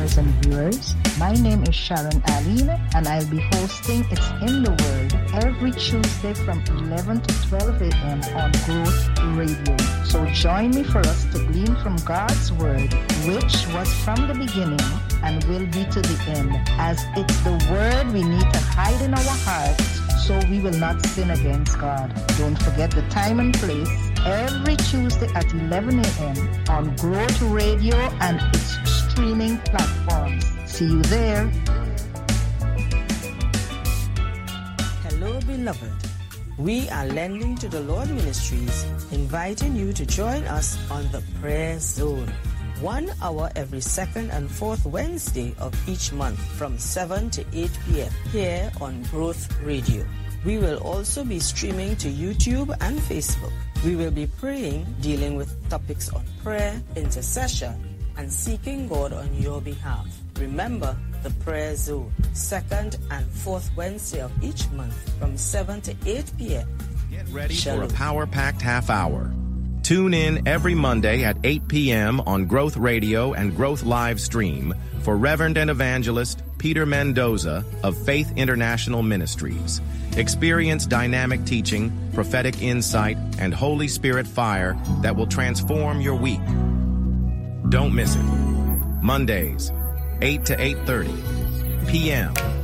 listeners and viewers. My name is Sharon Aline, and I'll be hosting It's in the Word every Tuesday from 11 to 12 a.m. on Growth Radio. So join me for us to glean from God's Word, which was from the beginning and will be to the end, as it's the Word we need to hide in our hearts so we will not sin against God. Don't forget the time and place, every Tuesday at 11 a.m. on Growth Radio and its streaming platforms. See you there. Hello, beloved. We are Lending to the Lord Ministries, inviting you to join us on the Prayer Zone. 1 hour every second and fourth Wednesday of each month from 7 to 8 p.m. here on Growth Radio. We will also be streaming to YouTube and Facebook. We will be praying, dealing with topics on prayer, intercession, and seeking God on your behalf. Remember the Prayer Zone, second and fourth Wednesday of each month from 7 to 8 p.m. Get ready for a power-packed half hour. Tune in every Monday at 8 p.m. on Growth Radio and Growth Live Stream for Reverend and Evangelist Peter Mendoza of Faith International Ministries. Experience dynamic teaching, prophetic insight, and Holy Spirit fire that will transform your week. Don't miss it. Mondays, 8 to 8:30 p.m.